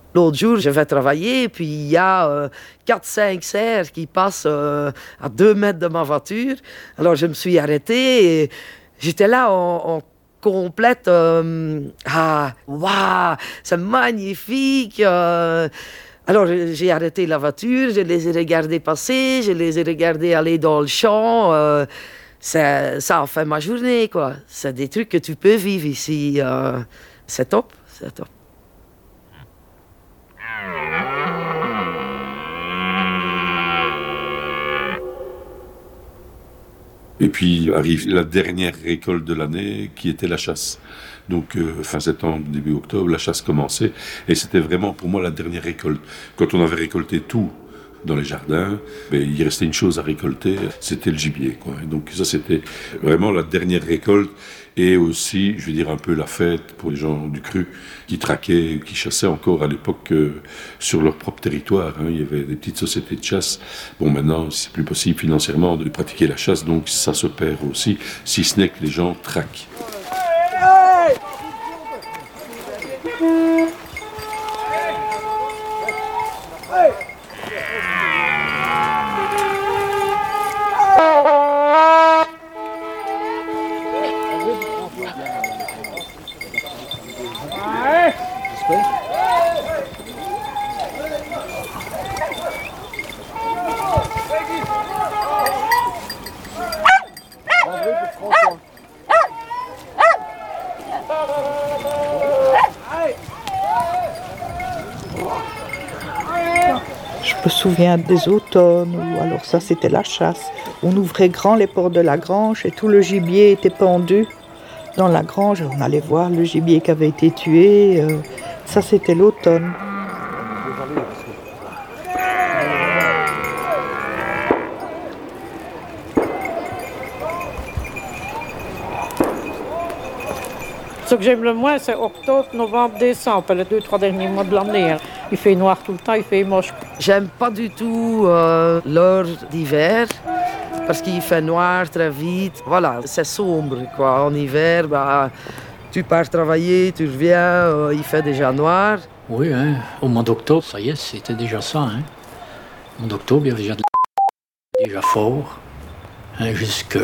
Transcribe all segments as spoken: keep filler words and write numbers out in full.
L'autre jour, je vais travailler, puis il y a euh, quatre cinq cerfs qui passent euh, à deux mètres de ma voiture. Alors, je me suis arrêtée et j'étais là en, en complète... Euh, ah, waouh, c'est magnifique! Euh, alors, j'ai arrêté la voiture, je les ai regardés passer, je les ai regardés aller dans le champ. Euh, ça, ça a fait ma journée, quoi. C'est des trucs que tu peux vivre ici. Euh, c'est top, c'est top. Et puis arrive la dernière récolte de l'année, qui était la chasse. Donc euh, fin septembre, début octobre, la chasse commençait. Et c'était vraiment pour moi la dernière récolte. Quand on avait récolté tout dans les jardins, ben, il restait une chose à récolter, c'était le gibier, quoi. Et donc ça, c'était vraiment la dernière récolte. Et aussi, je veux dire, un peu la fête pour les gens du cru qui traquaient, qui chassaient encore à l'époque euh, sur leur propre territoire. Hein. Il y avait des petites sociétés de chasse. Bon, maintenant, c'est plus possible financièrement de pratiquer la chasse, donc ça se perd aussi, si ce n'est que les gens traquent. Je me souviens des automnes, où alors ça c'était la chasse. On ouvrait grand les portes de la grange et tout le gibier était pendu dans la grange. On allait voir le gibier qui avait été tué. Euh, ça c'était l'automne. Ce que j'aime le moins, c'est octobre, novembre, décembre, les deux, trois derniers mois de l'année. Hein. Il fait noir tout le temps, il fait moche. J'aime pas du tout euh, l'heure d'hiver, parce qu'il fait noir très vite. Voilà, c'est sombre, quoi. En hiver, bah, tu pars travailler, tu reviens, euh, il fait déjà noir. Oui, hein. Au mois d'octobre, ça y est, c'était déjà ça. Hein. Au mois d'octobre, il y avait déjà, de la... déjà fort, hein, jusque...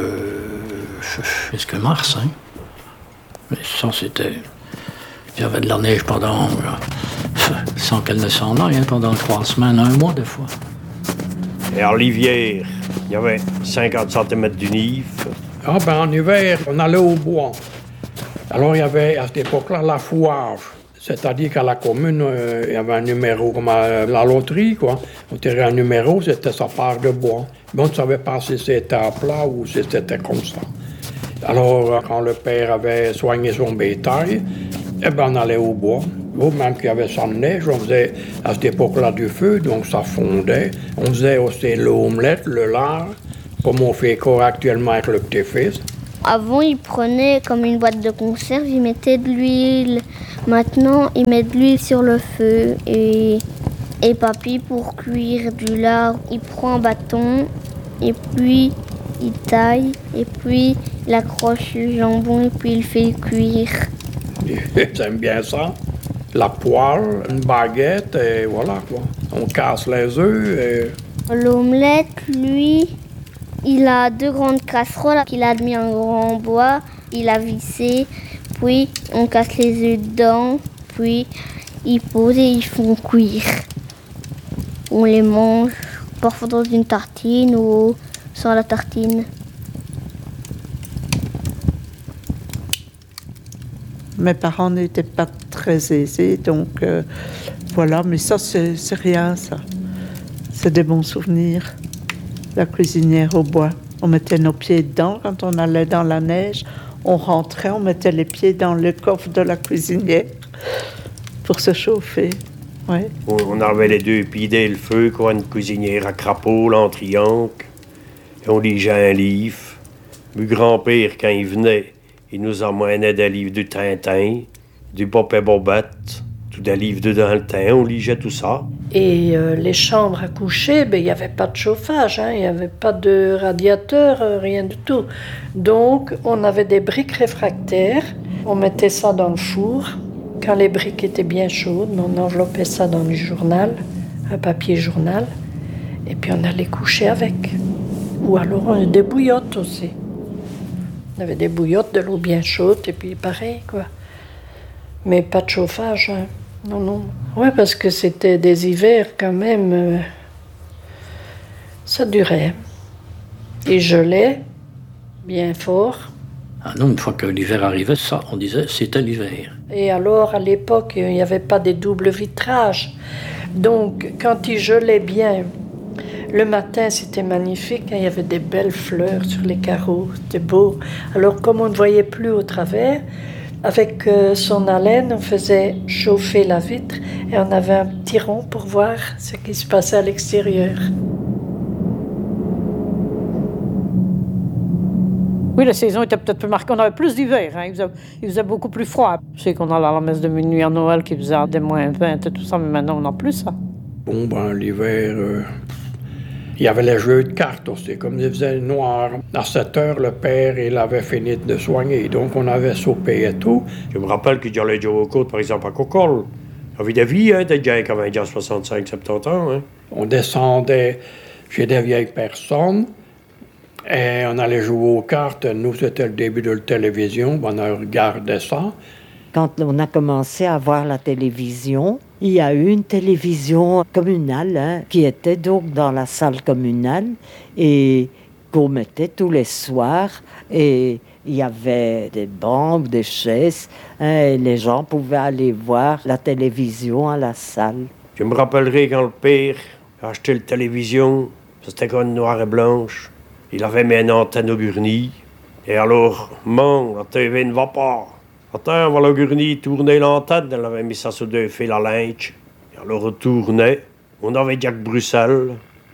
jusque mars. Hein. Mais ça, c'était... Il y avait de la neige pendant... sans qu'elle ne s'en aille, hein, pendant trois semaines, un mois, des fois. Et à l'hiver, il y avait cinquante centimètres de nive. Ah ben en hiver, on allait au bois. Alors il y avait à cette époque-là la fouage. C'est-à-dire qu'à la commune, euh, il y avait un numéro comme à la loterie, quoi. On tirait un numéro, c'était sa part de bois. Mais on ne savait pas si c'était à plat ou si c'était comme ça. Alors, quand le père avait soigné son bétail, eh ben, on allait au bois. Ou même qu'il y avait sans neige, on faisait à cette époque-là du feu, donc ça fondait. On faisait aussi l'omelette, le lard, comme on fait encore actuellement avec le petit-fils. Avant, ils prenaient comme une boîte de conserve, ils mettaient de l'huile. Maintenant, ils mettent de l'huile sur le feu. Et, et papy, pour cuire du lard, il prend un bâton et puis il taille et puis il accroche le jambon et puis il fait cuire. Ils aiment bien ça. La poêle, une baguette et voilà quoi. On casse les œufs et... L'omelette, lui, il a deux grandes casseroles qu'il a mis en grand bois. Il a vissé, puis on casse les œufs dedans, puis ils posent et ils font cuire. On les mange parfois dans une tartine ou sans la tartine. Mes parents n'étaient pas très aisés, donc euh, voilà, mais ça, c'est, c'est rien, ça. C'est des bons souvenirs. La cuisinière au bois. On mettait nos pieds dedans quand on allait dans la neige. On rentrait, on mettait les pieds dans le coffre de la cuisinière pour se chauffer. Ouais. On avait les deux pieds dès le feu, quoi, une cuisinière à crapaud, là, en triangle. Et on lisait un livre. Mon grand-père, quand il venait, il nous emmenait des livres du Tintin, du Bob et Bobette, tout des livres de dans le temps, on lisait tout ça. Et euh, les chambres à coucher, ben, il n'y avait pas de chauffage, hein, il n'y avait pas de radiateur, euh, rien du tout. Donc, on avait des briques réfractaires, on mettait ça dans le four, quand les briques étaient bien chaudes, on enveloppait ça dans du journal, un papier journal, et puis on allait coucher avec. Ou alors on avait des bouillottes aussi. On avait des bouillottes, de l'eau bien chaude, et puis pareil, quoi. Mais pas de chauffage, hein. Non, non. Oui, parce que c'était des hivers quand même. Euh, ça durait. Il gelait bien fort. Ah non, une fois que l'hiver arrivait, ça, on disait, c'était l'hiver. Et alors, à l'époque, il n'y avait pas des doubles vitrages. Donc, quand il gelait bien, le matin, c'était magnifique. Il y avait des belles fleurs sur les carreaux. C'était beau. Alors, comme on ne voyait plus au travers, avec euh, son haleine, on faisait chauffer la vitre et on avait un petit rond pour voir ce qui se passait à l'extérieur. Oui, la saison était peut-être plus marquée. On avait plus d'hiver, hein. il, faisait, il faisait beaucoup plus froid. Je sais qu'on allait à la messe de minuit à Noël qui faisait des moins vingt et tout ça, mais maintenant on n'a plus ça. Bon, ben, l'hiver, euh, il y avait les jeux de cartes aussi, comme il faisait noir. À sept heures, le père, il avait fini de soigner, donc on avait soupé et tout. Je me rappelle que j'allais jouer aux côtes, par exemple, à Cocol. Il y avait des vies, hein, des gens qui avaient déjà soixante-cinq, soixante-dix ans. Hein. On descendait chez des vieilles personnes. Et on allait jouer aux cartes. Nous, c'était le début de la télévision. On a regardé ça. Quand on a commencé à voir la télévision, il y a eu une télévision communale hein, qui était donc dans la salle communale et qu'on mettait tous les soirs. Et il y avait des bancs, des chaises. Hein, et les gens pouvaient aller voir la télévision à la salle. Je me rappellerai quand le père a acheté la télévision. C'était comme une noire et blanche. Il avait mis une antenne au gurney. Et alors, man, la T V ne va pas. Attends, on va le gurney tourner l'antenne. Elle avait mis ça sur deux fils à linge. Et alors, on tournait. On avait Jack Bruxelles.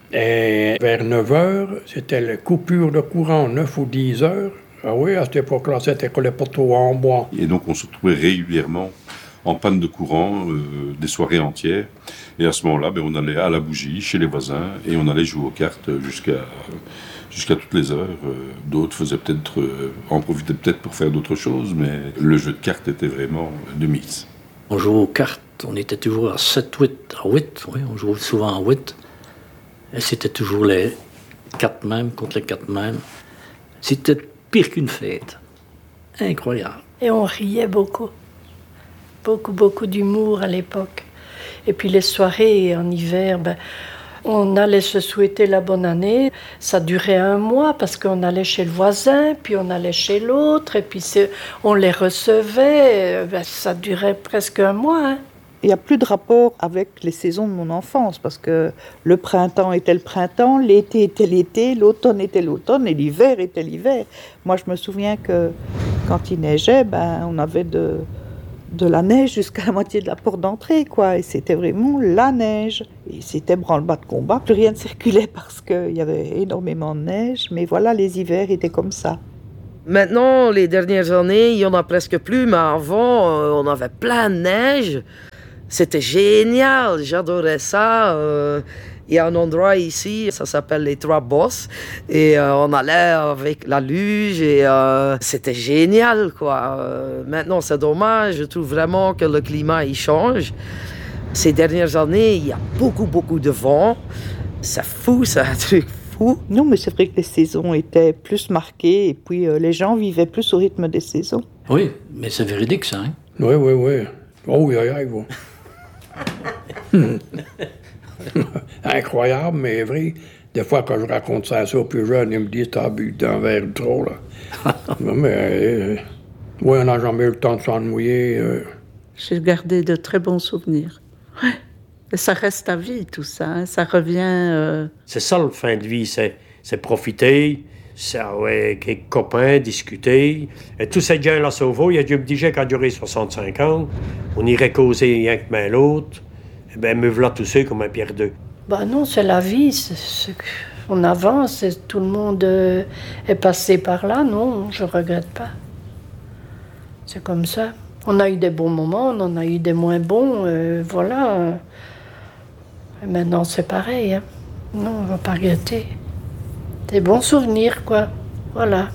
Et vers neuf heures, c'était la coupure de courant, neuf ou dix heures. Ah oui, à cette époque-là, c'était que les poteaux en bois. Et donc, on se retrouvait régulièrement en panne de courant, euh, des soirées entières. Et à ce moment-là, ben, on allait à la bougie, chez les voisins, et on allait jouer aux cartes jusqu'à... jusqu'à toutes les heures. D'autres faisaient peut-être, euh, en profitaient peut-être pour faire d'autres choses, mais le jeu de cartes était vraiment de mise. On jouait aux cartes, on était toujours à sept huit, à huit, oui, on jouait souvent à huit. Et c'était toujours les quatre mêmes contre les quatre mêmes. C'était pire qu'une fête. Incroyable. Et on riait beaucoup. Beaucoup, beaucoup d'humour à l'époque. Et puis les soirées en hiver, ben, on allait se souhaiter la bonne année. Ça durait un mois parce qu'on allait chez le voisin, puis on allait chez l'autre, et puis on les recevait. Ben, ça durait presque un mois. Hein. Il n'y a plus de rapport avec les saisons de mon enfance parce que le printemps était le printemps, l'été était l'été, l'automne était l'automne et l'hiver était l'hiver. Moi, je me souviens que quand il neigeait, ben, on avait de... de la neige jusqu'à la moitié de la porte d'entrée, quoi. Et c'était vraiment la neige. Et c'était branle-bas de combat. Plus rien ne circulait parce qu'il y avait énormément de neige. Mais voilà, les hivers étaient comme ça. Maintenant, les dernières années, il n'y en a presque plus. Mais avant, euh, on avait plein de neige. C'était génial. J'adorais ça. Euh, il y a un endroit ici, ça s'appelle les Trois Bosses. Et euh, on allait avec la luge et euh, c'était génial, quoi. Euh, maintenant, c'est dommage. Je trouve vraiment que le climat, il change. Ces dernières années, il y a beaucoup, beaucoup de vent. C'est fou, c'est un truc fou. Non, mais c'est vrai que les saisons étaient plus marquées et puis euh, les gens vivaient plus au rythme des saisons. Oui, mais c'est véridique, ça, hein? Oui, oui, oui. Oh, oui, oui, oui. Incroyable, mais vrai. Des fois, quand je raconte ça à ceux plus jeunes, ils me disent « T'as bu d'un verre de trop, là. » Mais, euh, oui, on n'a jamais eu le temps de s'ennuyer. Euh. J'ai gardé de très bons souvenirs. Ouais. Et ça reste à vie, tout ça. Hein. Ça revient... Euh... C'est ça, le fin de vie, c'est, c'est profiter, c'est avec les copains, discuter. Et tous ces gens-là, à Sauveau, il y a Dieu me disait qu'à durer soixante-cinq ans, on irait causer rien que main l'autre. Eh bien, me voilà tous ceux comme un pierre deux. Ben non, c'est la vie. C'est, c'est... On avance et tout le monde euh, est passé par là. Non, je ne regrette pas. C'est comme ça. On a eu des bons moments, on en a eu des moins bons. Euh, voilà. Et maintenant, c'est pareil. Hein. Non, on ne va pas regretter. Des bons souvenirs, quoi. Voilà.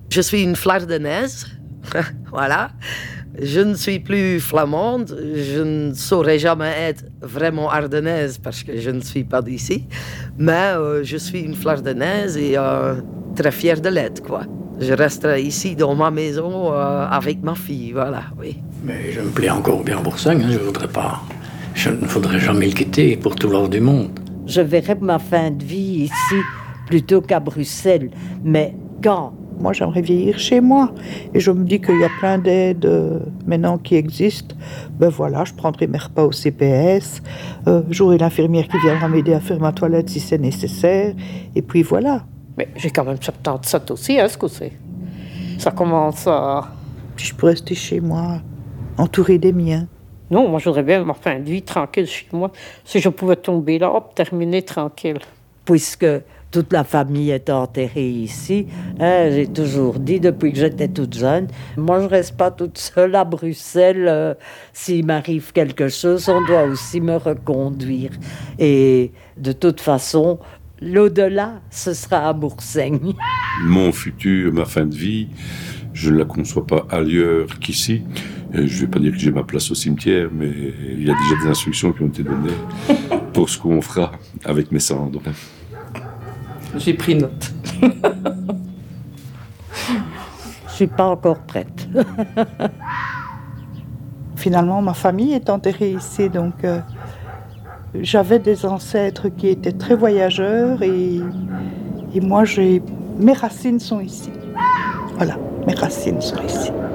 Je suis une Flardenaise, voilà. Je ne suis plus flamande, je ne saurais jamais être vraiment ardennaise parce que je ne suis pas d'ici, mais euh, je suis une Flardenaise et euh, très fière de l'être, quoi. Je resterai ici dans ma maison euh, avec ma fille, voilà, oui. Mais je me plais encore bien à Boursagne, hein, je voudrais pas... Je ne voudrais jamais le quitter pour tout l'or du monde. Je verrais ma fin de vie ici plutôt qu'à Bruxelles, mais quand? Moi, j'aimerais vieillir chez moi. Et je me dis qu'il y a plein d'aides euh, maintenant qui existent. Ben voilà, je prendrai mes repas au C P S. Euh, J'aurai l'infirmière qui viendra m'aider à faire ma toilette si c'est nécessaire. Et puis voilà. Mais j'ai quand même soixante-dix-sept aussi, hein, ce que c'est. Ça commence à... Puis je peux rester chez moi, entourée des miens. Non, moi, je voudrais bien ma fin de vie tranquille chez moi. Si je pouvais tomber là, hop, terminer tranquille. Puisque toute la famille est enterrée ici. Hein, j'ai toujours dit, depuis que j'étais toute jeune, moi, je ne reste pas toute seule à Bruxelles. Euh, s'il m'arrive quelque chose, on doit aussi me reconduire. Et de toute façon, l'au-delà, ce sera à Boursagne. Mon futur, ma fin de vie, je ne la conçois pas ailleurs qu'ici. Et je ne vais pas dire que j'ai ma place au cimetière, mais il y a déjà des instructions qui ont été données pour ce qu'on fera avec mes cendres. J'ai pris note. Je suis pas encore prête. Finalement, ma famille est enterrée ici, donc euh, j'avais des ancêtres qui étaient très voyageurs et, et moi, j'ai, mes racines sont ici. Voilà, mes racines sont ici.